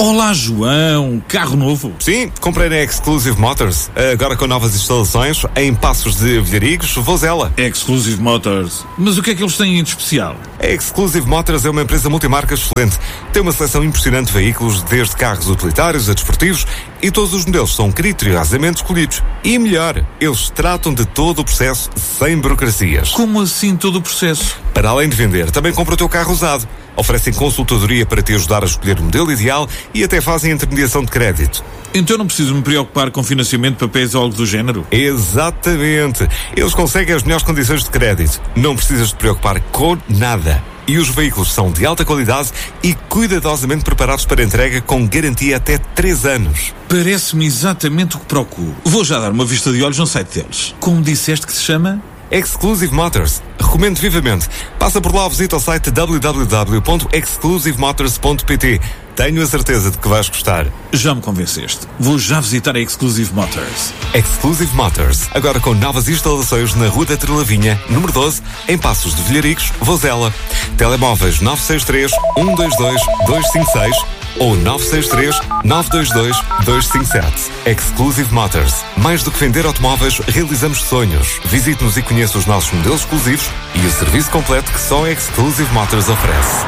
Olá, João, carro novo? Sim, comprei na Exclusive Motors, agora com novas instalações em Passos de Vilharigos, Vozela. Exclusive Motors, mas o que é que eles têm de especial? A Exclusive Motors é uma empresa multimarca excelente. Tem uma seleção impressionante de veículos, desde carros utilitários a desportivos, e todos os modelos são criteriosamente escolhidos. E melhor, eles tratam de todo o processo sem burocracias. Como assim todo o processo? Para além de vender, também compra o teu carro usado. Oferecem consultadoria para te ajudar a escolher o modelo ideal e até fazem intermediação de crédito. Então não preciso me preocupar com financiamento de papéis ou algo do género? Exatamente. Eles conseguem as melhores condições de crédito. Não precisas te preocupar com nada. E os veículos são de alta qualidade e cuidadosamente preparados para entrega com garantia até 3 anos. Parece-me exatamente o que procuro. Vou já dar uma vista de olhos no site deles. Como disseste que se chama? Exclusive Motors. Recomendo vivamente. Passa por lá ou visita o site www.exclusivemotors.pt. Tenho a certeza de que vais gostar. Já me convenceste. Vou já visitar a Exclusive Motors. Exclusive Motors. Agora com novas instalações na Rua da Trelavina, número 12, em Passos de Vilharigos, Vozela. Telemóveis 963 122 256 ou 963 922 257. Exclusive Motors. Mais do que vender automóveis, realizamos sonhos. Visite-nos e conheça os nossos modelos exclusivos e o serviço completo que só a Exclusive Motors oferece.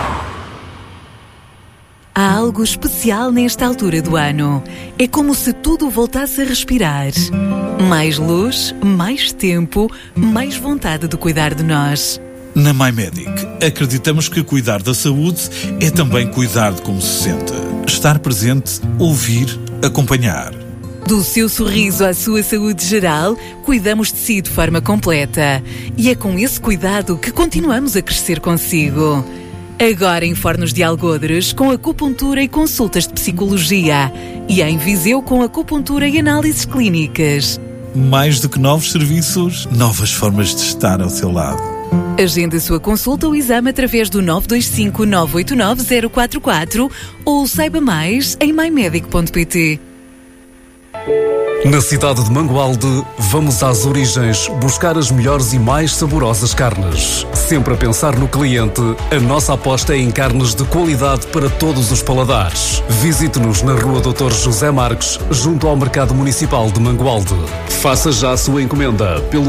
Há algo especial nesta altura do ano. É como se tudo voltasse a respirar. Mais luz, mais tempo, mais vontade de cuidar de nós. Na MyMedic, acreditamos que cuidar da saúde é também cuidar de como se sente. Estar presente, ouvir, acompanhar. Do seu sorriso à sua saúde geral, cuidamos de si de forma completa. E é com esse cuidado que continuamos a crescer consigo. Agora em Fornos de Algodres, com acupuntura e consultas de psicologia. E em Viseu, com acupuntura e análises clínicas. Mais do que novos serviços, novas formas de estar ao seu lado. Agende a sua consulta ou exame através do 925 989 044 ou saiba mais em mymedic.pt. Na cidade de Mangualde, vamos às origens buscar as melhores e mais saborosas carnes. Sempre a pensar no cliente, a nossa aposta é em carnes de qualidade para todos os paladares. Visite-nos na Rua Dr. José Marques, junto ao Mercado Municipal de Mangualde. Faça já a sua encomenda pelo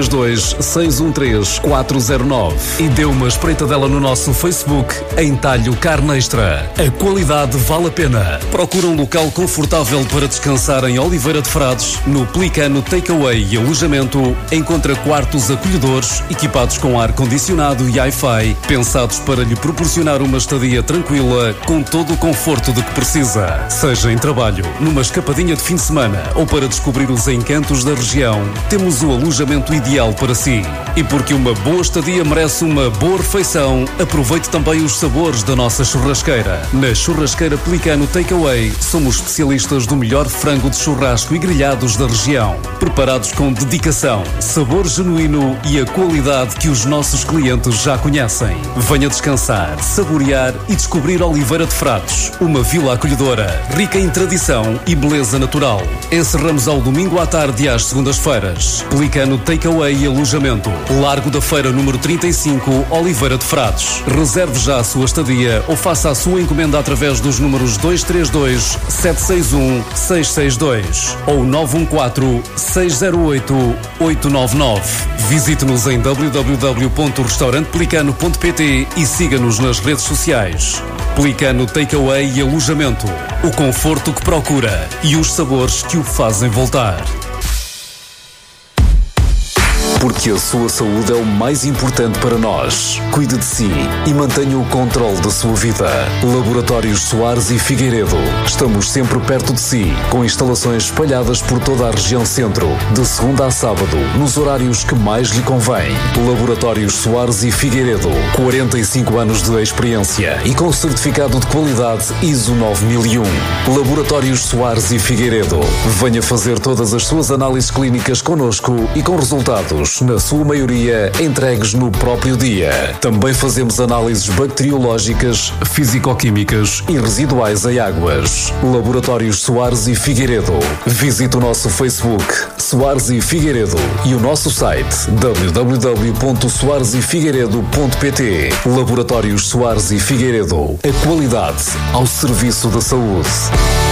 232-613-409 e dê uma espreitadela no nosso Facebook em Talho Carne Extra. A qualidade vale a pena. Procura um local confortável para descansar em Oliveira de Frades, no Pelicano Takeaway e Alojamento. Encontra quartos acolhedores, equipados com ar-condicionado e Wi-Fi, pensados para lhe proporcionar uma estadia tranquila, com todo o conforto de que precisa. Seja em trabalho, numa escapadinha de fim de semana ou para descobrir os encantos da região, temos o alojamento ideal para si. E porque uma boa estadia merece uma boa refeição, aproveite também os sabores da nossa churrasqueira. Na Churrasqueira Pelicano Takeaway, somos especialistas do melhor frango de churrasco e grelhados da região, preparados com dedicação, sabor genuíno e a qualidade que os nossos clientes já conhecem. Venha descansar, saborear e descobrir Oliveira de Frades, uma vila acolhedora, rica em tradição e beleza natural. Encerramos ao domingo à tarde e às segundas-feiras. Pelicano Takeaway e Alojamento, Largo da Feira número 35, Oliveira de Frades. Reserve já a sua estadia ou faça a sua encomenda através dos números 232-761-662 ou 914-608-899. Visite-nos em www.restaurantepelicano.pt e siga-nos nas redes sociais. Pelicano Takeaway e Alojamento. O conforto que procura e os sabores que o fazem voltar. Porque a sua saúde é o mais importante para nós. Cuide de si e mantenha o controle da sua vida. Laboratórios Soares e Figueiredo. Estamos sempre perto de si, com instalações espalhadas por toda a região centro, de segunda a sábado, nos horários que mais lhe convém. Laboratórios Soares e Figueiredo. 45 anos de experiência e com certificado de qualidade ISO 9001. Laboratórios Soares e Figueiredo. Venha fazer todas as suas análises clínicas connosco e com resultados produtos, na sua maioria entregues no próprio dia. Também fazemos análises bacteriológicas, físico-químicas e residuais em águas. Laboratórios Soares e Figueiredo. Visite o nosso Facebook, Soares e Figueiredo, e o nosso site www.soaresefigueiredo.pt. Laboratórios Soares e Figueiredo. A qualidade ao serviço da saúde.